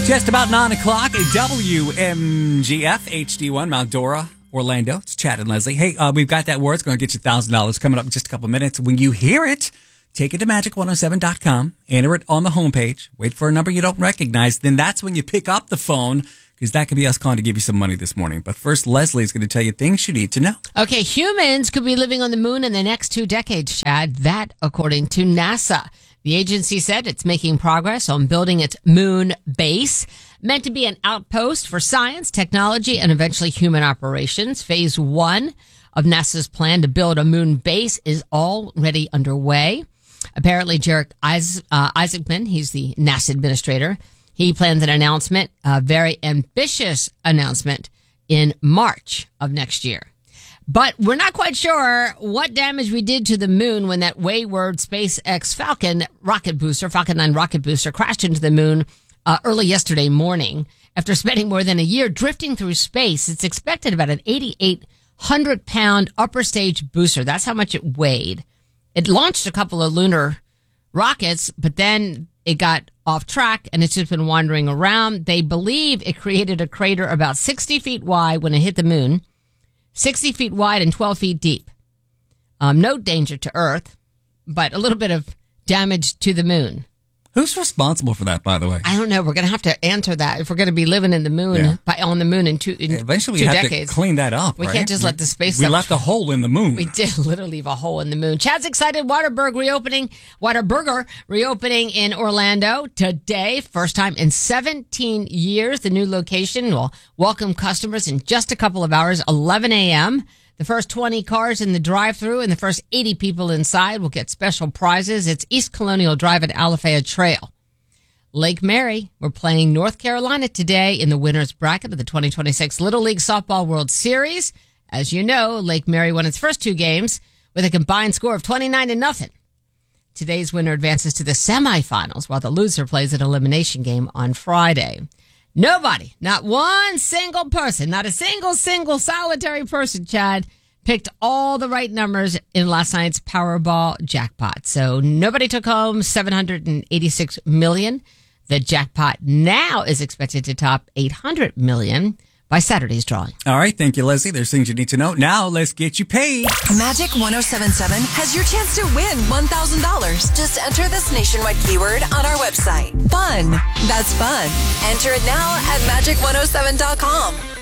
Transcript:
Just about 9 o'clock, WMGF, HD1, Mount Dora, Orlando. It's Chad and Leslie. Hey, we've got that word. It's going to get you $1,000 coming up in just a couple minutes. When you hear it, take it to magic107.com, enter it on the homepage, wait for a number you don't recognize. Then that's when you pick up the phone, because that could be us calling to give you some money this morning. But first, Leslie is going to tell you things you need to know. Okay, humans could be living on the moon in the next 2 decades, Chad. That, according to NASA. The agency said it's making progress on building its moon base, meant to be an outpost for science, technology, and eventually human operations. Phase 1 of NASA's plan to build a moon base is already underway. Apparently, Jarek Isaacman, he's the NASA administrator, he plans an announcement, a very ambitious announcement, in March of next year. But we're not quite sure what damage we did to the moon when that wayward SpaceX Falcon 9 rocket booster crashed into the moon early yesterday morning. After spending more than a year drifting through space, it's expected about an 8,800-pound upper stage booster. That's how much it weighed. It launched a couple of lunar rockets, but then it got off track and it's just been wandering around. They believe it created a crater about 60 feet wide when it hit the moon. 60 feet wide and 12 feet deep. No danger to Earth, but a little bit of damage to the moon. Who's responsible for that, by the way? I don't know. We're going to have to answer that if we're going to be living in the moon, on the moon in two Eventually, two we have decades. to clean that up. We can't just let the space. We left a hole in the moon. We did literally leave a hole in the moon. Chad's excited. Whataburger reopening in Orlando today. First time in 17 years. The new location will welcome customers in just a couple of hours, 11 a.m. The first 20 cars in the drive-thru and the first 80 people inside will get special prizes. It's East Colonial Drive at Alafaya Trail. Lake Mary, we're playing North Carolina today in the winner's bracket of the 2026 Little League Softball World Series. As you know, Lake Mary won its first 2 games with a combined score of 29-0. Today's winner advances to the semifinals, while the loser plays an elimination game on Friday. Nobody, not one single person, not a single solitary person, Chad, picked all the right numbers in last night's Powerball jackpot. So nobody took home $786 million. The jackpot now is expected to top $800 million by Saturday's drawing. All right. Thank you, Leslie. There's things you need to know. Now let's get you paid. Magic 107.7 has your chance to win $1,000. Just enter this nationwide keyword on our website. Fun. That's fun. Enter it now at magic107.com.